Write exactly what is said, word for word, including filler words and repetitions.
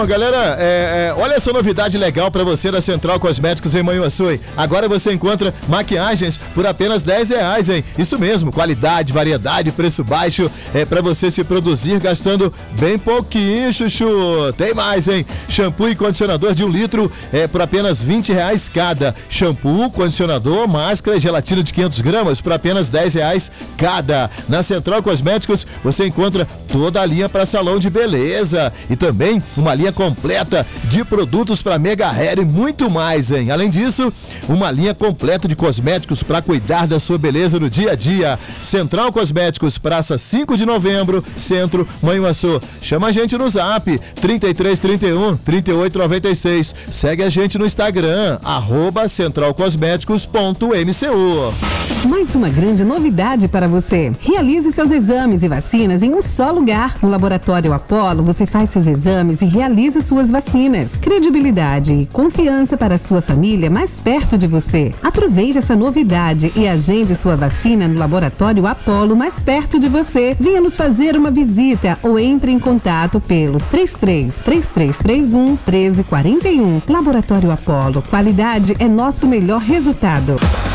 Bom, galera, é, é, olha essa novidade legal pra você da Central Cosméticos em Manhuaçu. Agora você encontra maquiagens por apenas dez reais, hein? Isso mesmo, qualidade, variedade, preço baixo, é pra você se produzir gastando bem pouquinho, chuchu. Tem mais, hein? Shampoo e condicionador de um litro é por apenas vinte reais cada. Shampoo, condicionador, máscara e gelatina de quinhentos gramas por apenas dez reais cada. Na Central Cosméticos você encontra toda a linha para salão de beleza e também uma linha completa de produtos para mega hair e muito mais, hein? Além disso, uma linha completa de cosméticos para cuidar da sua beleza no dia a dia. Central Cosméticos, Praça cinco de Novembro, Centro, Manhuaçu. Chama a gente no Zap trinta e três, trinta e um, trinta e oito, noventa e seis. Segue a gente no Instagram, arroba central cosméticos ponto m c u. Mais uma grande novidade para você. Realize seus exames e vacinas em um só lugar. No Laboratório Apollo, você faz seus exames e realiza suas vacinas. Credibilidade e confiança para a sua família mais perto de você. Aproveite essa novidade e agende sua vacina no Laboratório Apollo mais perto de você. Venha nos fazer uma visita ou entre em contato pelo três três, três três três um, um três quatro um. Laboratório Apollo, qualidade é nosso melhor resultado.